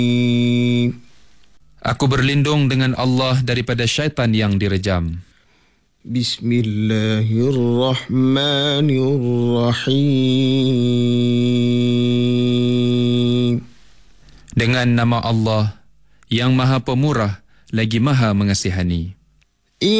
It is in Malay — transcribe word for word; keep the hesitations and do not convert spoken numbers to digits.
Aku berlindung dengan Allah daripada syaitan yang direjam. Bismillahirrahmanirrahim. Dengan nama Allah yang Maha Pemurah lagi Maha Mengasihani.